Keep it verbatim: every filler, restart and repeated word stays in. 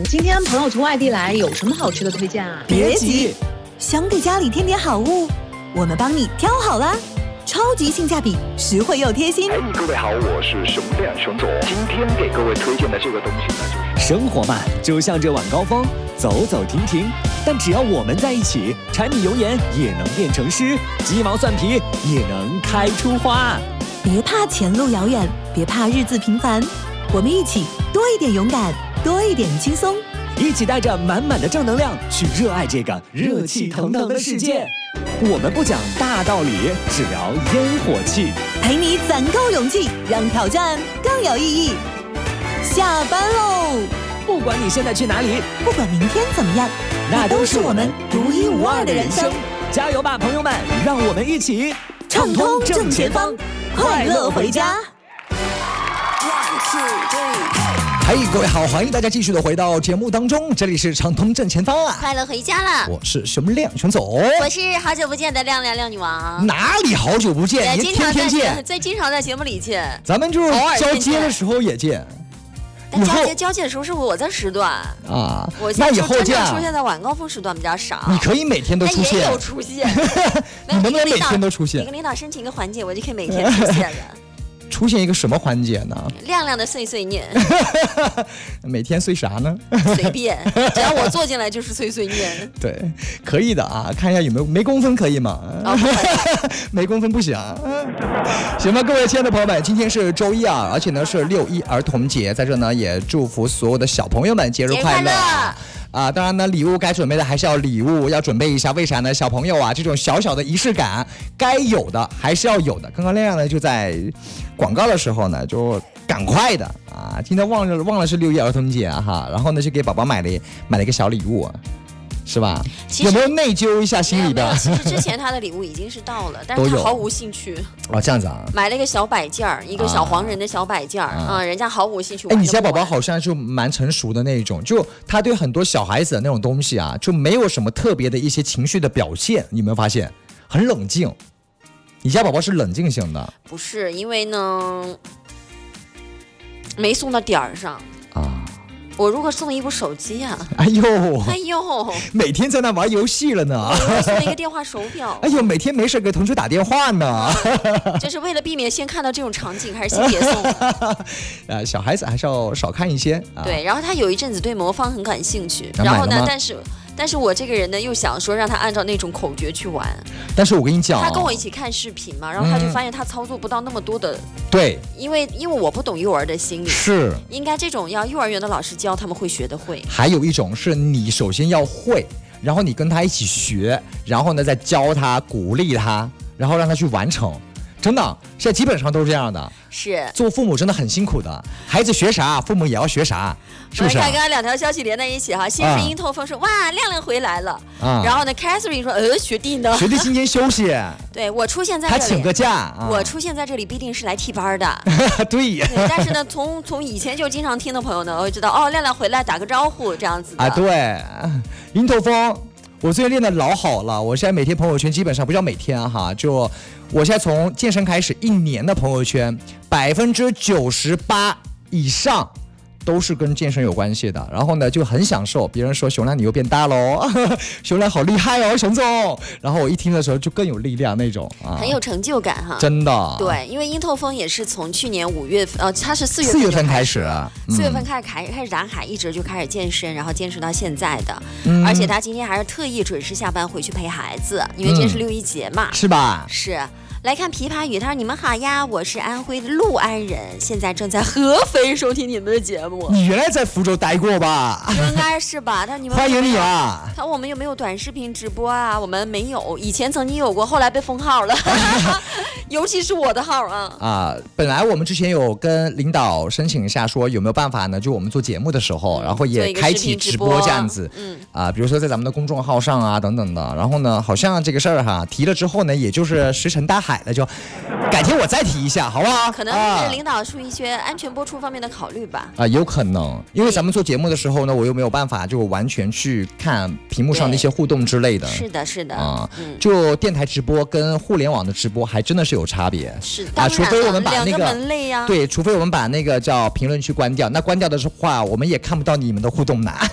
今天朋友从外地来，有什么好吃的推荐啊？ 别急，想给家里添点好物，我们帮你挑好啦。超级性价比，实惠又贴心。 哎，各位好，我是熊亮熊总。今天给各位推荐的这个东西呢，就是生活嘛，就像这晚高峰，走走停停。但只要我们在一起，柴米油盐也能变成诗，鸡毛蒜皮也能开出花。 别怕前路遥远，别怕日子平凡，我们一起多一点勇敢，多一点轻松， 一起带着满满的正能量去热爱这个热气腾腾的世界。我们不讲大道理，只聊烟火气， 陪你攒够勇气，让挑战更有意义。下班喽！ 不管你现在去哪里， 不管明天怎么样， 那都是我们独一无二的人生。 加油吧，朋友们！让我们一起畅通正前方，快乐回家。 嗨，各位好，欢迎大家继续的回到节目当中，这里是畅通正前方啊， 快乐回家了。 我是熊亮熊总， 我是好久不见的亮亮亮女王。 哪里好久不见？你天天见， 最经常在节目里见， 咱们就是交接的时候也见。 但交接交接的时候是我在时段啊， 我那以后见出现在晚高峰时段比较少。 你可以每天都出现， 也有出现， 你能不能每天都出现？ 你跟领导申请一个环节，我就可以每天出现了。 出现一个什么环节呢？ 亮亮的碎碎念。 每天碎啥呢？ 随便，只要我坐进来就是碎碎念。 对，可以的啊，看一下有没有没公分可以吗？ 哦、 没公分不行。行吧，各位亲爱的朋友们，今天是周一啊，而且呢是六一儿童节，在这呢也祝福所有的小朋友们节日快乐。啊，当然呢，礼物该准备的还是要礼物要准备一下，为啥呢？小朋友啊，这种小小的仪式感，该有的还是要有的。刚刚亮亮呢就在广告的时候呢，就赶快的啊，今天忘了忘了是六一儿童节啊哈，然后呢就给宝宝买了买了一个小礼物。是吧？有没有内疚一下心里边？ 其实之前他的礼物已经是到了，但是他毫无兴趣。 哦，这样子啊。 买了一个小摆件儿，一个小黄人的小摆件儿啊、嗯，人家毫无兴趣玩。 哎，你家宝宝好像就蛮成熟的那种，就他对很多小孩子的那种东西啊，就没有什么特别的一些情绪的表现。你有没有发现？很冷静。你家宝宝是冷静型的？ 不是，因为呢，没送到点儿上啊。我如果送一部手机啊， 哎呦， 哎呦， 每天在那玩游戏了呢。 我送一个电话手表， 哎呦，每天没事给同学打电话呢。 就是为了避免先看到这种场景，还是先别送。 呃，小孩子还是要少看一些。啊、 对，然后他有一阵子对魔方很感兴趣，然后呢，但是。但是我这个人呢，又想说让他按照那种口诀去玩。 但是我跟你讲、哦， 他跟我一起看视频嘛，然后他就发现他操作不到那么多的。 对、 嗯。因为因为我不懂幼儿的心理。 是。 应该这种要幼儿园的老师教，他们会学得会。 还有一种是你首先要会，然后你跟他一起学，然后呢再教他、鼓励他，然后让他去完成。真的，现在基本上都是这样的。 是， 做父母真的很辛苦的，孩子学啥，父母也要学啥，是不是、啊？ 我们看刚刚两条消息连在一起哈，先是鹰头风说、啊、哇亮亮回来了，啊、然后呢 Catherine 说呃学弟呢？ 学弟今天休息。 对，我出现在这里， 他请个假、啊， 我出现在这里必定是来替班的。 对呀。 但是呢，从从以前就经常听的朋友呢，我会知道哦，亮亮回来打个招呼这样子的啊。对，鹰头风。我最近练得老好了，我现在每天朋友圈基本上不叫每天哈，就我现在从健身开始一年的朋友圈，百分之九十八以上都是跟健身有关系的。然后呢，就很享受，别人说熊亮你又变大喽，熊亮好厉害哦，熊总。然后我一听的时候就更有力量那种啊， 很有成就感哈。 真的。对， 因为鹰头风也是从去年五月份，呃，他是四月份四月份开始， 四、嗯、月份开始开开始打卡，一直就开始健身，然后坚持到现在的。嗯、而且他今天还是特意准时下班回去陪孩子，因为今天是六一节嘛， 嗯、是吧？ 是。来看琵琶语，他说：“你们好呀，我是安徽的六安人，现在正在合肥收听你们的节目。” 你原来在福州待过吧？ 应该是吧？他说：“你们欢迎你啊！” 他说：“我们有没有短视频直播啊？我们没有，以前曾经有过，后来被封号了。尤其是我的号啊。 啊，本来我们之前有跟领导申请一下，说有没有办法呢？就我们做节目的时候， 嗯、 然后也开启直播这样子。 嗯啊，比如说在咱们的公众号上啊，等等的。然后呢，好像这个事儿哈提了之后呢，也就是石沉大海了，就。改天我再提一下，好不好？ 可能是领导出一些安全播出方面的考虑吧。 啊，有可能，因为咱们做节目的时候呢，我又没有办法就完全去看屏幕上的一些互动之类的。 是的，是的。 啊、嗯，就电台直播跟互联网的直播还真的是有差别。 是啊，除非我们把那个， 两个门类呀、啊。 对，除非我们把那个叫评论区关掉，那关掉的话，我们也看不到你们的互动呢。